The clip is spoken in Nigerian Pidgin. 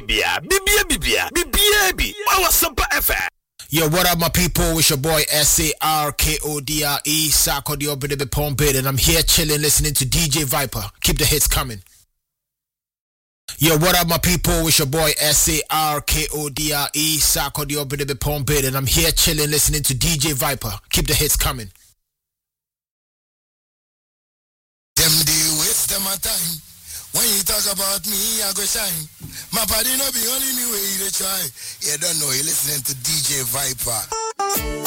bibia bi our Super FM. Yo, what up, my people? It's your boy SARKODRE, Sako the Obede Pompid, and I'm here chilling, listening to DJ Viper. Keep the hits coming. Yo, what up, my people? It's your boy SARKODRE, Sako the Obede Pompid, and I'm here chilling, listening to DJ Viper. Keep the hits coming. Them they waste them my time. When you talk about me, I go shine. My body no be only me way they try. You don't know, you listening to DJ Viper.